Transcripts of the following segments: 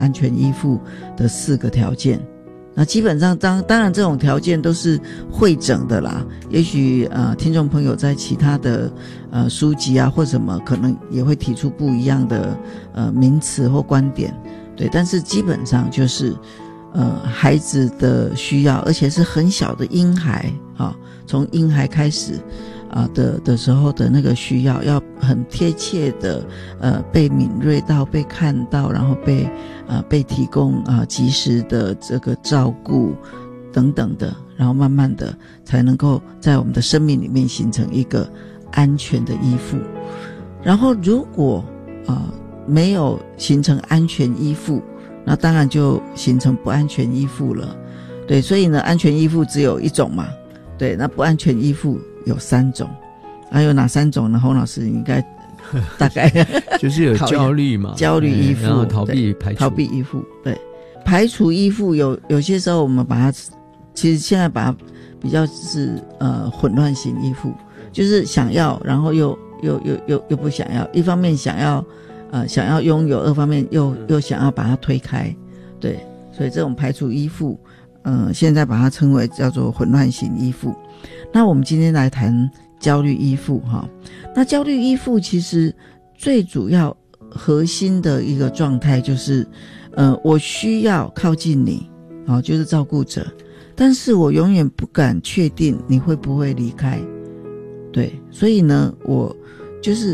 安全依附的4个条件。那基本上当然这种条件都是汇整的啦，也许听众朋友在其他的书籍啊或什么可能也会提出不一样的名词或观点，对，但是基本上就是孩子的需要，而且是很小的婴孩从婴孩开始的时候的那个需要，要很贴切的被敏锐到，被看到，然后被提供及时的这个照顾等等的，然后慢慢的才能够在我们的生命里面形成一个安全的依附。然后如果没有形成安全依附，那当然就形成不安全依附了。对，所以呢安全依附只有一种嘛，对，那不安全依附有3种。还有哪3种呢？洪老师应该大概就是有焦虑嘛， 焦虑依附， 然后逃避依附，对，排除依附有些时候我们把它，其实现在把它比较是混乱型依附，就是想要，然后又不想要，一方面想要拥有，二方面又想要把它推开，对，所以这种排除依附，现在把它称为叫做混乱型依附。那我们今天来谈焦虑依附那焦虑依附其实最主要核心的一个状态就是我需要靠近你就是照顾者，但是我永远不敢确定你会不会离开，对，所以呢我就是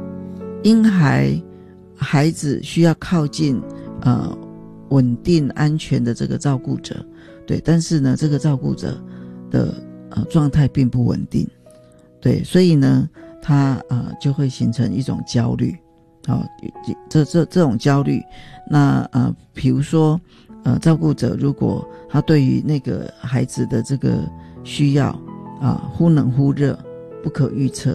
孩子需要靠近稳定安全的这个照顾者，对，但是呢这个照顾者的状态并不稳定，对，所以呢他就会形成一种焦虑，这种焦虑，那比如说照顾者如果他对于那个孩子的这个需要忽冷忽热不可预测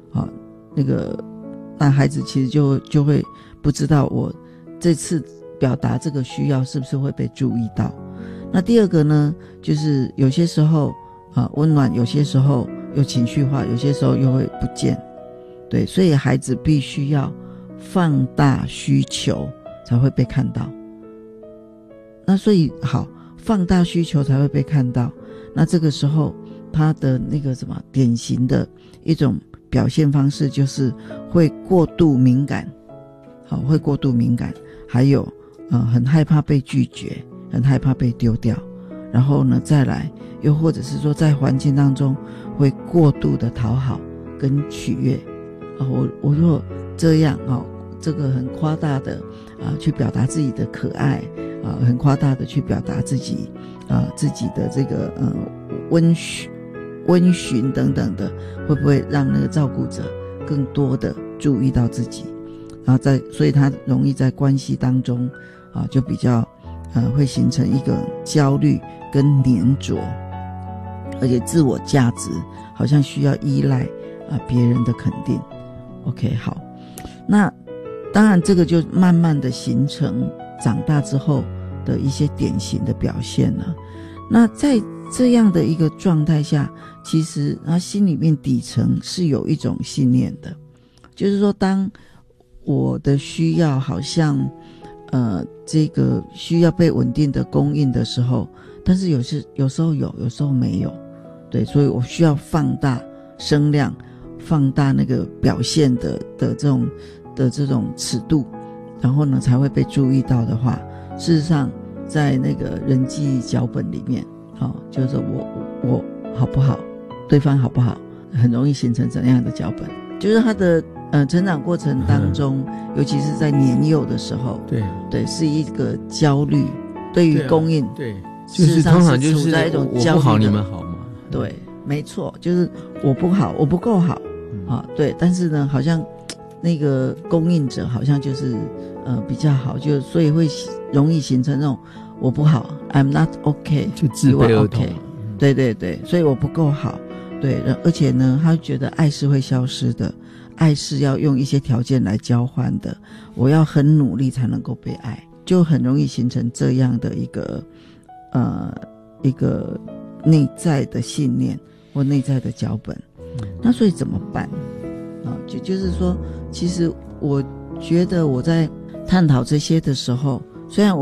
那孩子其实就会不知道我这次表达这个需要是不是会被注意到。那第二个呢就是有些时候温暖，有些时候又情绪化，有些时候又会不见，对，所以孩子必须要放大需求才会被看到。那所以好，放大需求才会被看到，那这个时候他的那个什么典型的一种表现方式就是会过度敏感，会过度敏感，还有很害怕被拒绝，很害怕被丢掉，然后呢再来又或者是说在环境当中会过度的讨好跟取悦我如果这样这个很夸大的去表达自己的可爱很夸大的去表达自己的这个温驯等等的，会不会让那个照顾者更多的注意到自己，然后所以他容易在关系当中就比较会形成一个焦虑跟黏着，而且自我价值好像需要依赖别人的肯定。 OK 好，那当然这个就慢慢的形成长大之后的一些典型的表现了。那在这样的一个状态下，其实他心里面底层是有一种信念的，就是说当我的需要好像这个需要被稳定的供应的时候，但是有时候有，有时候没有，对，所以我需要放大声量，放大那个表现的这种尺度，然后呢才会被注意到的话，事实上在那个人际脚本里面就是我好不好，对方好不好，很容易形成怎样的脚本，就是他的成长过程当中尤其是在年幼的时候，对是一个焦虑，对于供应， 对，就是通常就是处在一种焦虑的， 我不好你们好嘛， 对，没错，就是我不好，我不够好对，但是呢好像那个供应者好像就是比较好，就所以会容易形成那种我不好 I'm not okay， 就自卑儿童， 对对对，所以我不够好，对，而且呢他觉得爱是会消失的，爱是要用一些条件来交换的，我要很努力才能够被爱，就很容易形成这样的一个内在的信念或内在的脚本。那所以怎么办就是说其实我觉得我在探讨这些的时候， 虽然